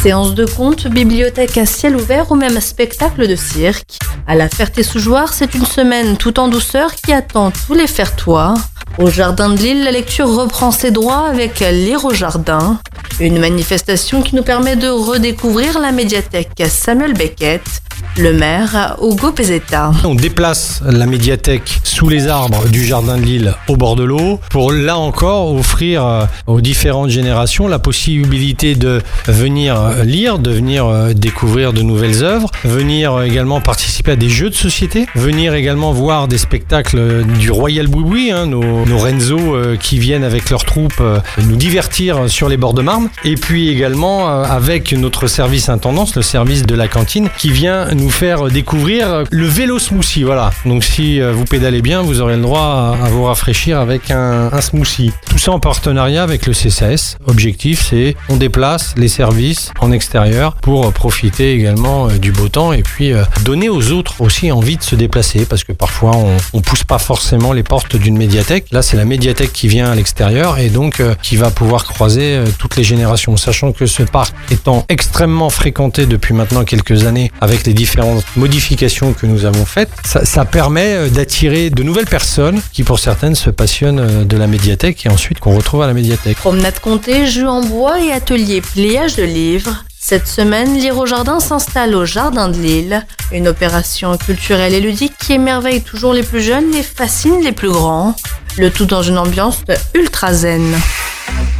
Séance de contes, bibliothèque à ciel ouvert ou même spectacle de cirque. À la Ferté-sous-Jouarre, c'est une semaine tout en douceur qui attend tous les Fertois. Au Jardin de l'Île, la lecture reprend ses droits avec Lire au Jardin. Une manifestation qui nous permet de redécouvrir la médiathèque Samuel Beckett. Le maire, Ugo Pezzetta. On déplace la médiathèque sous les arbres du Jardin de l'Île au bord de l'eau pour là encore offrir aux différentes générations la possibilité de venir lire, de venir découvrir de nouvelles œuvres, venir également participer à des jeux de société, venir également voir des spectacles du Royal Boui-Boui, nos Renzo qui viennent avec leurs troupes nous divertir sur les bords de Marne, et puis également avec notre service intendance, le service de la cantine qui vient nous faire découvrir le vélo smoothie. Voilà. Donc si vous pédalez bien, vous aurez le droit à vous rafraîchir avec un smoothie. Tout ça en partenariat avec le CCAS. Objectif, c'est on déplace les services en extérieur pour profiter également du beau temps et puis donner aux autres aussi envie de se déplacer parce que parfois on pousse pas forcément les portes d'une médiathèque. Là, c'est la médiathèque qui vient à l'extérieur et donc qui va pouvoir croiser toutes les générations. Sachant que ce parc étant extrêmement fréquenté depuis maintenant quelques années avec les différentes modifications que nous avons faites, ça permet d'attirer de nouvelles personnes qui pour certaines se passionnent de la médiathèque et ensuite qu'on retrouve à la médiathèque. Promenade comptée, jeux en bois et atelier pliage de livres. Cette semaine, Lire au Jardin s'installe au Jardin de l'Île. Une opération culturelle et ludique qui émerveille toujours les plus jeunes et fascine les plus grands. Le tout dans une ambiance ultra zen.